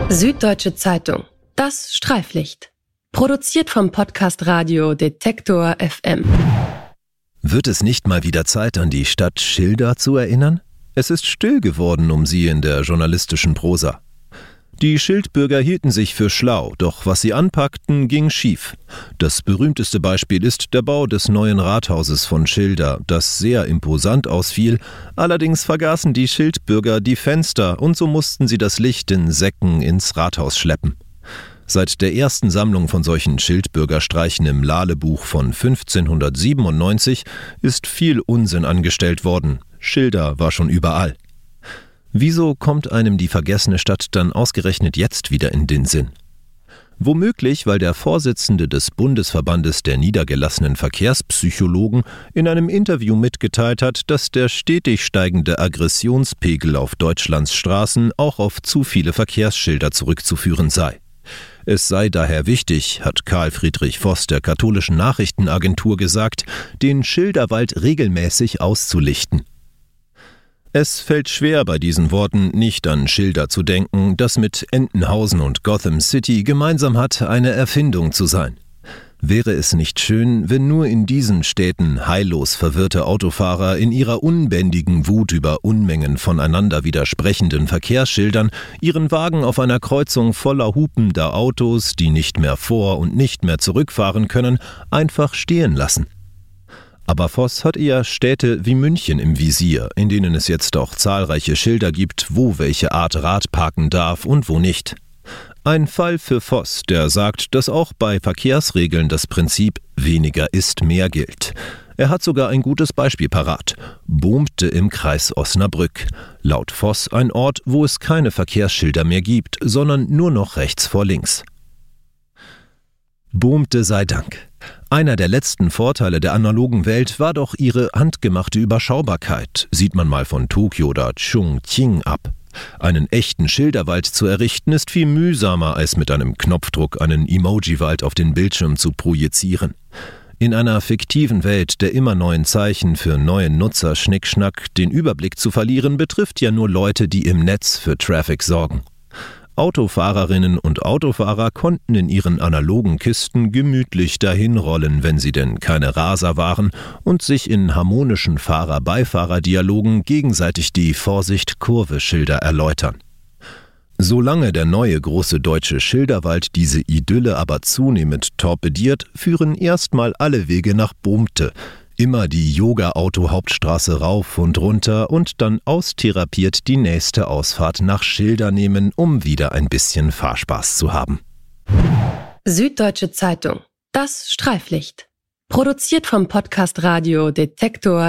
Süddeutsche Zeitung. Das Streiflicht. Produziert vom Podcast Radio Detektor FM. Wird es nicht mal wieder Zeit, an die Stadt Schilda zu erinnern? Es ist still geworden um sie in der journalistischen Prosa. Die Schildbürger hielten sich für schlau, doch was sie anpackten, ging schief. Das berühmteste Beispiel ist der Bau des neuen Rathauses von Schilda, das sehr imposant ausfiel. Allerdings vergaßen die Schildbürger die Fenster und so mussten sie das Licht in Säcken ins Rathaus schleppen. Seit der ersten Sammlung von solchen Schildbürgerstreichen im Lale-Buch von 1597 ist viel Unsinn angestellt worden. Schilda war schon überall. Wieso kommt einem die vergessene Stadt dann ausgerechnet jetzt wieder in den Sinn? Womöglich, weil der Vorsitzende des Bundesverbandes der niedergelassenen Verkehrspsychologen in einem Interview mitgeteilt hat, dass der stetig steigende Aggressionspegel auf Deutschlands Straßen auch auf zu viele Verkehrsschilder zurückzuführen sei. Es sei daher wichtig, hat Karl Friedrich Voss der katholischen Nachrichtenagentur gesagt, den Schilderwald regelmäßig auszulichten. Es fällt schwer, bei diesen Worten nicht an Schilda zu denken, das mit Entenhausen und Gotham City gemeinsam hat, eine Erfindung zu sein. Wäre es nicht schön, wenn nur in diesen Städten heillos verwirrte Autofahrer in ihrer unbändigen Wut über Unmengen voneinander widersprechenden Verkehrsschildern ihren Wagen auf einer Kreuzung voller hupender Autos, die nicht mehr vor- und nicht mehr zurückfahren können, einfach stehen lassen? Aber Voss hat eher Städte wie München im Visier, in denen es jetzt auch zahlreiche Schilder gibt, wo welche Art Rad parken darf und wo nicht. Ein Fall für Voss, der sagt, dass auch bei Verkehrsregeln das Prinzip weniger ist mehr gilt. Er hat sogar ein gutes Beispiel parat. Bohmte im Kreis Osnabrück. Laut Voss ein Ort, wo es keine Verkehrsschilder mehr gibt, sondern nur noch rechts vor links. Bohmte sei Dank. Einer der letzten Vorteile der analogen Welt war doch ihre handgemachte Überschaubarkeit, sieht man mal von Tokio oder Chongqing ab. Einen echten Schilderwald zu errichten ist viel mühsamer, als mit einem Knopfdruck einen Emoji-Wald auf den Bildschirm zu projizieren. In einer fiktiven Welt der immer neuen Zeichen für neue Nutzer Schnickschnack den Überblick zu verlieren, betrifft ja nur Leute, die im Netz für Traffic sorgen. Autofahrerinnen und Autofahrer konnten in ihren analogen Kisten gemütlich dahinrollen, wenn sie denn keine Raser waren, und sich in harmonischen Fahrer-Beifahrer-Dialogen gegenseitig die Vorsicht-Kurve-Schilder erläutern. Solange der neue große deutsche Schilderwald diese Idylle aber zunehmend torpediert, führen erstmal alle Wege nach Bohmte. Immer die Yoga-Auto-Hauptstraße rauf und runter und dann austherapiert die nächste Ausfahrt nach Schilda nehmen, um wieder ein bisschen Fahrspaß zu haben. Süddeutsche Zeitung. Das Streiflicht. Produziert vom Podcast Radio Detektor